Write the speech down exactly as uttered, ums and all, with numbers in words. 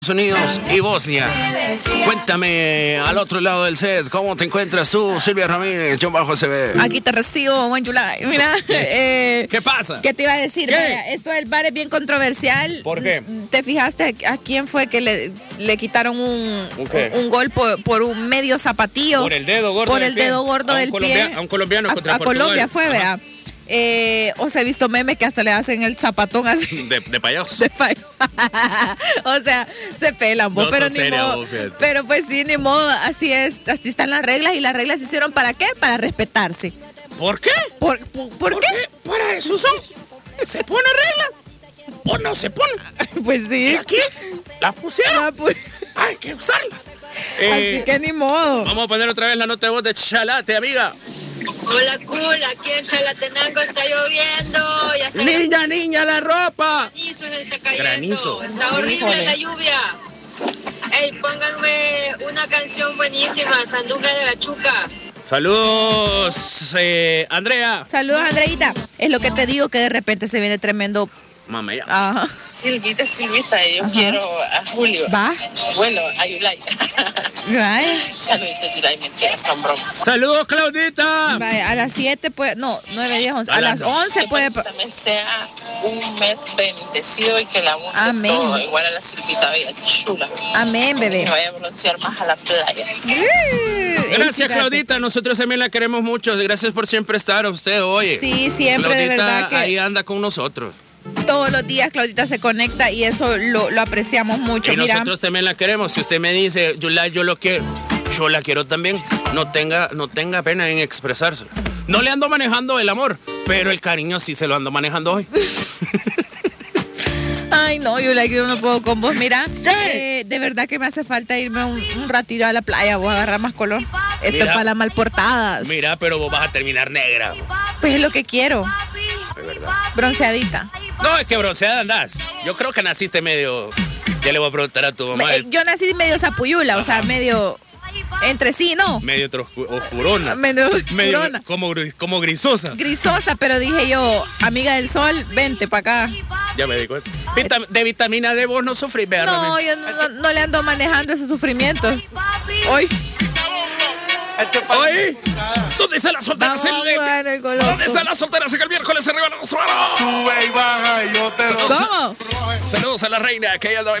Unidos y Bosnia. Cuéntame al otro lado del set, ¿cómo te encuentras tú, Silvia Ramírez? Yo bajo se ve. Aquí te recibo, buen July. Mira, eh, ¿qué pasa? ¿Qué te iba a decir? ¿Qué? Mira, esto del bar es bien controversial. ¿Por qué? ¿Te fijaste a quién fue que le, le quitaron un, ¿Qué? un, un gol por, por un medio zapatillo? Por el dedo gordo Por del el pie. dedo gordo A un del colombia- pie. a un colombiano A, contra a Portugal. Colombia fue, Ajá. vea. Eh, o sea, he visto memes que hasta le hacen el zapatón así. De, de payaso. de pa- o sea, se pelan, vos, No pero sos ni seria, modo. vos, fíjate. Pero pues sí, ni modo, así es, así están las reglas. Y las reglas se hicieron ¿para qué? Para respetarse. ¿Por qué? ¿Por, por, por qué? Para eso son. ¿Se pone reglas o no se pone? Pues sí. ¿Y aquí? ¿Las pusieron? Ah, pues, Hay que usarlas. así Eh, que ni modo. Vamos a poner otra vez la nota de voz de Chalate, amiga. Hola, cool, aquí en Chalatenango está lloviendo, ya está Niña, niña, la ropa. granizo, se está cayendo, Granizo. está horrible Híjole. la lluvia. Ey, pónganme una canción buenísima, Sandunga de la Chuca. Saludos, eh, Andrea. Saludos, Andreita. Es lo que te digo, que de repente se viene tremendo. Mamá, ya. Ajá. Silvita, Silvita, yo quiero a Julio. Va. Bueno, a Yulai. Vaya. Saluditos, Yulai, mentiras, son bromas. Saludos, Claudita. Vaya, a las siete puede. No, nueve, diez, once. A A las las once Que puede. pues también sea un mes bendecido y que la abunde Amén. todo. Igual a la Silvita Bella, chula. Amén, bebé. Que vaya a broncear más a la playa. Gracias, Fíjate. Claudita. Nosotros también la queremos mucho. Gracias por siempre estar a usted, oye. Sí, siempre, de Claudita verdad que ahí anda con nosotros. todos los días Claudita se conecta y eso lo, lo apreciamos mucho. Y Mira, nosotros también la queremos. Si usted me dice, Yulai, yo lo quiero, yo la quiero también. No tenga, no tenga pena en expresárselo. No le ando manejando el amor, pero el cariño sí se lo ando manejando hoy. ay no, yo la quiero, no puedo con vos. Mira, ¿Qué? eh, de verdad que me hace falta irme un, un ratito a la playa, voy a agarrar más color. Esto Mira. es para las malportadas. Mira, pero vos vas a terminar negra. Pues es lo que quiero, Es verdad. bronceadita. No, es que bronceada andás. Yo creo que naciste medio... Ya le voy a preguntar a tu mamá. Me- yo nací medio zapuyula, o sea, medio entre sí, ¿no? Medio tros- oscurona. Medio Medio oscurona. como, gris- como grisosa. Grisosa, pero dije yo, amiga del sol, vente para acá. Ya me di cuenta. Vita- de vitamina D vos no sufrís, vea, No, realmente. yo no, no- no le ando manejando ese sufrimiento. Hoy Oye, ¿dónde están las solteras? vamos el- a jugar el goloso. ¿Dónde están las solteras en el miércoles? Arriba, no, Sube y baja y yo te lo ¿Cómo? Saludos a la reina que ella anda